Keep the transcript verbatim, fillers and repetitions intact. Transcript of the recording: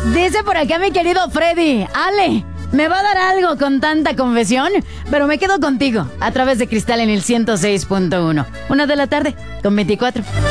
Dice por acá mi querido Freddy, Ale, me va a dar algo con tanta confesión, pero me quedo contigo a través de Cristal en el ciento seis punto uno. Una de la tarde con veinticuatro.